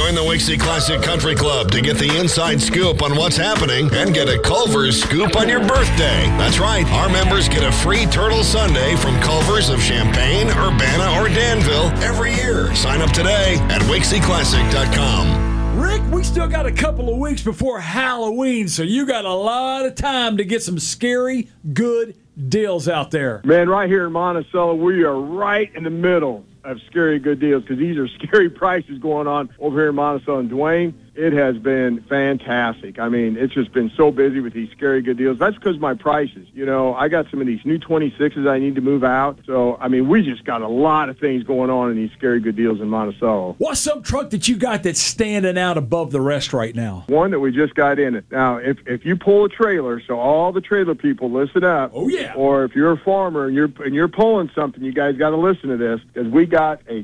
Join the Wixie Classic Country Club to get the inside scoop on what's happening and get a Culver's scoop on your birthday. That's right. Our members get a free turtle sundae from Culver's of Champaign, Urbana, or Danville every year. Sign up today at WixieClassic.com. Rick, we still got a couple of weeks before Halloween, so you got a lot of time to get some scary, good deals out there. Man, right here in Monticello, we are right in the middle of scary good deals because these are scary prices going on over here in Monticello. And Dwayne, it has been fantastic. I mean, it's just been so busy with these scary good deals. That's because my prices. You know, I got some of these new 26s I need to move out. So, I mean, we just got a lot of things going on in these scary good deals in Monticello. What's some truck that you got that's standing out above the rest right now? One that we just got in. Now, if you pull a trailer, so all the trailer people, listen up. Oh, yeah. Or if you're a farmer and you're pulling something, you guys got to listen to this because we got a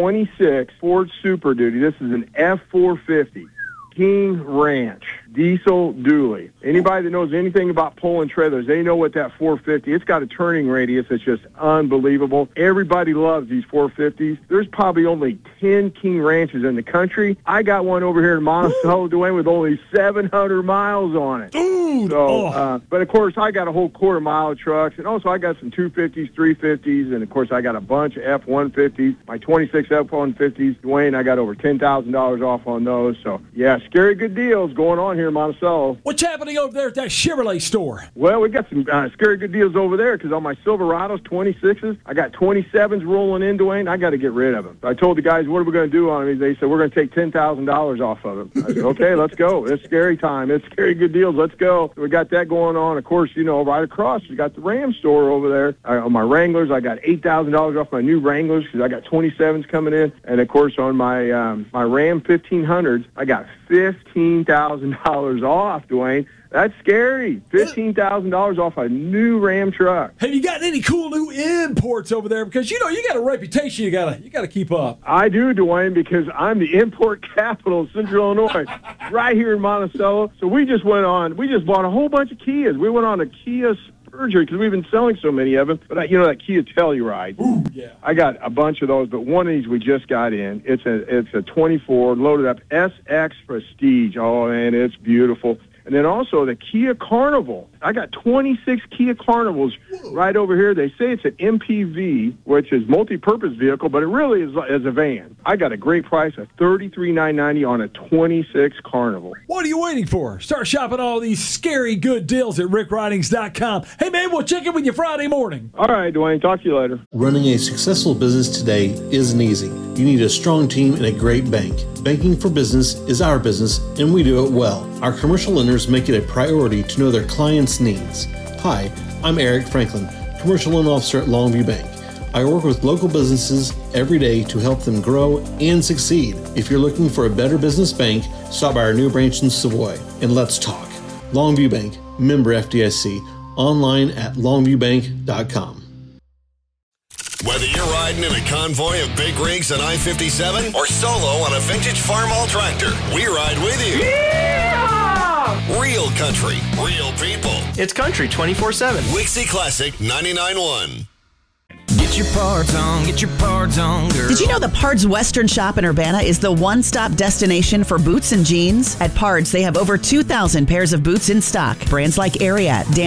26 Ford Super Duty. This is an F450 King Ranch diesel dually. Anybody that knows anything about pulling trailers, they know what that 450, it's got a turning radius that's just unbelievable. Everybody loves these 450s. There's probably only 10 King Ranches in the country. I got one over here in Monticello, Dwayne, with only 700 miles on it. Dude! So, but of course, I got a whole quarter-mile trucks, and also I got some 250s, 350s, and of course, I got a bunch of F-150s. My 26 F-150s, Dwayne, I got over $10,000 off on those. So, yeah, scary good deals going on here in Monticello. What's happening over there at that Chevrolet store? Well, we got some scary good deals over there because on my Silverados 26s, I got 27s rolling in, Dwayne. I got to get rid of them. So I told the guys, what are we going to do on them? They said, we're going to take $10,000 off of them. I said, okay, let's go. It's scary time. It's scary good deals. Let's go. So we got that going on. Of course, you know, right across, you got the Ram store over there. On my Wranglers, I got $8,000 off my new Wranglers because I got 27s coming in. And, of course, on my my Ram 1500s, I got $15,000 off, Dwayne. That's scary. $15,000 off a new Ram truck. Have you got any cool new imports over there? Because, you know, you got a reputation you gotta keep up. I do, Dwayne, because I'm the import capital of Central Illinois, right here in Monticello. So we just bought a whole bunch of Kias. We went on a Kia Surgery because we've been selling so many of them. But, you know, that Kia Telluride. Ooh, yeah. I got a bunch of those, but one of these we just got in. It's a 24 loaded up SX Prestige. Oh, man, it's beautiful. And then also the Kia Carnival. I got 26 Kia Carnivals right over here. They say it's an MPV, which is multi-purpose vehicle, but it really is a van. I got a great price of $33,990 on a 26 Carnival. What are you waiting for? Start shopping all these scary good deals at rickridings.com. Hey, man, we'll check in with you Friday morning. All right, Dwayne. Talk to you later. Running a successful business today isn't easy. You need a strong team and a great bank. Banking for business is our business, and we do it well. Our commercial lenders make it a priority to know their clients' needs. Hi, I'm Eric Franklin, Commercial Loan Officer at Longview Bank. I work with local businesses every day to help them grow and succeed. If you're looking for a better business bank, stop by our new branch in Savoy, and let's talk. Longview Bank, member FDIC, online at longviewbank.com. Whether you're riding in a convoy of big rigs on I-57 or solo on a vintage Farmall tractor, we ride with you. Yeah! Real country, real people. It's country 24/7. Wixie Classic 99.1. Get your parts on, girl. Did you know the Pards Western Shop in Urbana is the one-stop destination for boots and jeans? At Pards, they have over 2,000 pairs of boots in stock. Brands like Ariat,